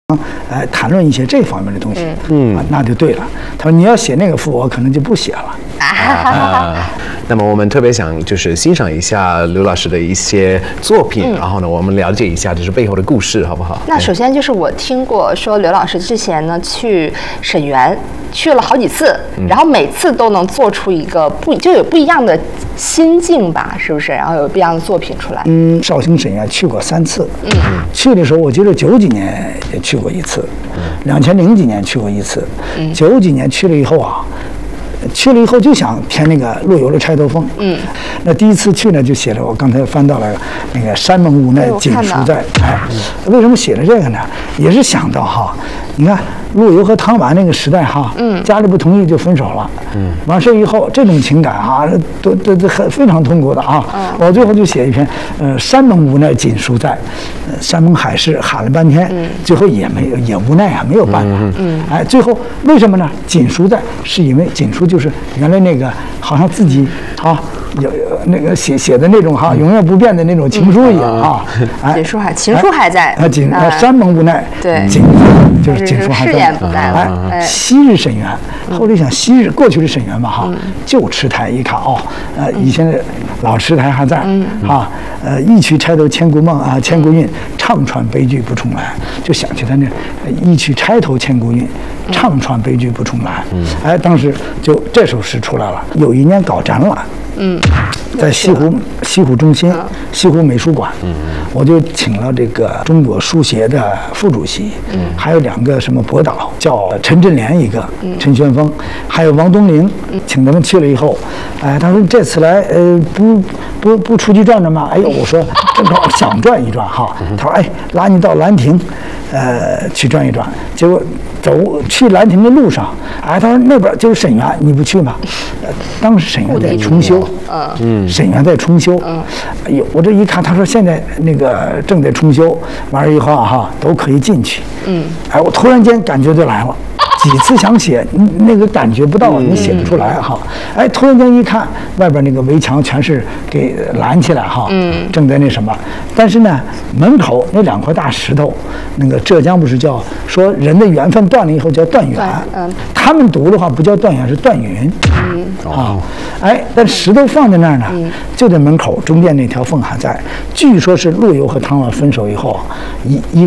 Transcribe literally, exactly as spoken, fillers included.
呃，谈论一些这方面的东西， 嗯啊，那就对了。他说你要写那个赋，我可能就不写了。 啊，那么我们特别想就是欣赏一下刘老师的一些作品，嗯、然后呢，我们了解一下就是背后的故事，好不好？ 那首先就是我听过说刘老师之前呢去沈园去了好几次，嗯、然后每次都能做出一个不就有不一样的心境吧，是不是？然后有不一样的作品出来。 嗯，绍兴沈园去过三次，嗯，去的时候我记得九几年也去过一次，两千零几年去过一次，嗯，九几年去了以后啊。去了以后就想填那个陆游的《钗头凤》。嗯，那第一次去呢，就写了我刚才翻到了那个“山盟无奈锦书在”。哎，为什么写了这个呢？也是想到哈，你看陆游和汤婉那个时代哈，嗯，家里不同意就分手了。嗯，完事以后这种情感哈，都都都很非常痛苦的啊。嗯，我最后就写一篇，呃，“山盟无奈锦书在”，呃，山盟海誓喊了半天，嗯，最后也没有也无奈啊，没有办法。嗯，哎，最后为什么呢？锦书在，是因为锦书。就是原来那个好像自己啊有那个写写的那种哈永远不变的那种情书一样啊， 哎，锦书还情书还在啊，锦山盟无奈， 对， 锦就是锦书还在， 誓言不在了。哎，昔日沈园，后来想昔日过去的沈园吧哈，旧池台一看哦，呃，以前的老池台还在啊，呃，一曲钗头千古梦啊，千古韵，唱穿悲剧不重来，就想起他那一曲钗头千古韵，唱穿悲剧不重来，哎，当时就这首诗出来了。有一年搞展览。嗯，在西湖西湖中心、西湖美术馆，嗯，我就请了这个中国书协的副主席，嗯，还有两个什么博导，叫陈振莲一个，嗯，陈玄峰，还有王东林，请他们去了以后，哎，他说这次来，呃，不不不出去转转吗？哎呦，我说正好想转一转哈，他说哎，拉你到兰亭，呃，去转一转，结果走去兰亭的路上，哎，他说那边就是沈园，你不去吗？呃，当时沈园在重修。嗯，沈园在重修。嗯，哎呦，我这一看，他说现在那个正在重修，完了以后哈都可以进去。嗯，哎，我突然间感觉就来了。几次想写，那个感觉不到，你写不出来哈。哎，突然间一看，外边那个围墙全是给拦起来哈，嗯，正在那什么。但是呢，门口那两块大石头，那个浙江不是叫说人的缘分断了以后叫断缘，嗯，他们读的话不叫断缘，是断云。嗯，啊，哎，但石头放在那儿呢，就在门口中间那条缝还在。据说是陆游和汤婉分手以后，一一。